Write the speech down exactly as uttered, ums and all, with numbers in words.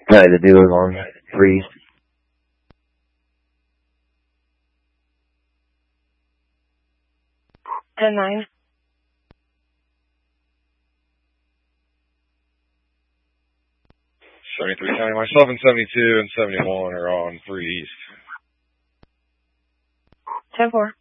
Alright, the dealer's on three. ten nine. seventy-three County. Myself and seventy-two and seventy-one are on three East. ten four.